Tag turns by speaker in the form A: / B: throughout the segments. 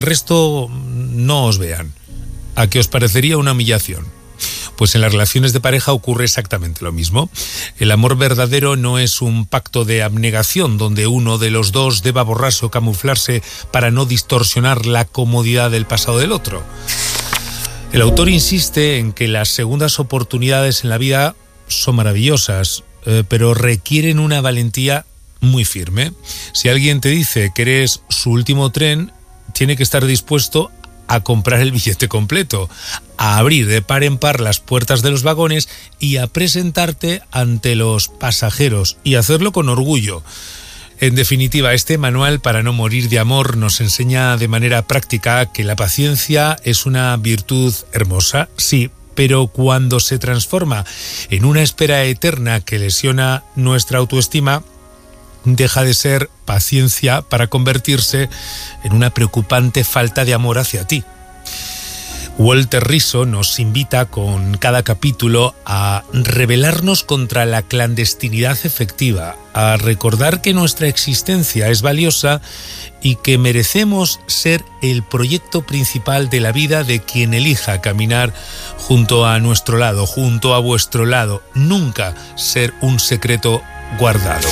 A: resto no os vean. ¿A qué os parecería una humillación? Pues en las relaciones de pareja ocurre exactamente lo mismo. El amor verdadero no es un pacto de abnegación donde uno de los dos deba borrarse o camuflarse para no distorsionar la comodidad del pasado del otro. El autor insiste en que las segundas oportunidades en la vida son maravillosas, pero requieren una valentía muy firme. Si alguien te dice que eres su último tren, tiene que estar dispuesto a comprar el billete completo, a abrir de par en par las puertas de los vagones y a presentarte ante los pasajeros y hacerlo con orgullo. En definitiva, este manual para no morir de amor nos enseña de manera práctica que la paciencia es una virtud hermosa, sí, pero cuando se transforma en una espera eterna que lesiona nuestra autoestima, deja de ser paciencia para convertirse en una preocupante falta de amor hacia ti. Walter Rizzo nos invita con cada capítulo a rebelarnos contra la clandestinidad efectiva, a recordar que nuestra existencia es valiosa y que merecemos ser el proyecto principal de la vida de quien elija caminar junto a nuestro lado, junto a vuestro lado, nunca ser un secreto guardado.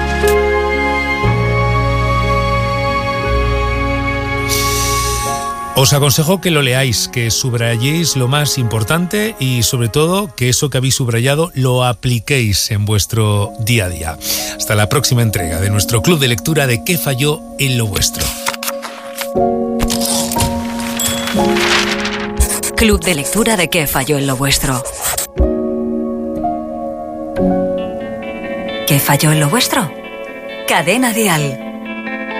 A: Os aconsejo que lo leáis, que subrayéis lo más importante y sobre todo que eso que habéis subrayado lo apliquéis en vuestro día a día. Hasta la próxima entrega de nuestro club de lectura de ¿Qué falló en lo vuestro?
B: Club de lectura de ¿Qué falló en lo vuestro? ¿Qué falló en lo vuestro? Cadena Dial.